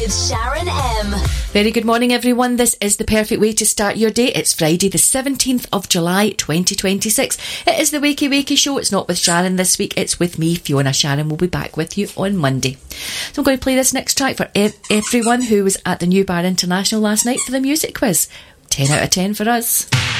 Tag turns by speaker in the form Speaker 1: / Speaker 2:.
Speaker 1: with Sharon M.
Speaker 2: Very good morning, everyone. This is the perfect way to start your day. It's Friday, the 17th of July, 2026. It is the Wakey Wakey Show. It's not with Sharon this week. It's with me, Fiona. Sharon will be back with you on Monday. So I'm going to play this next track for everyone who was at the New Bar International last night for the music quiz. 10 out of 10 for us.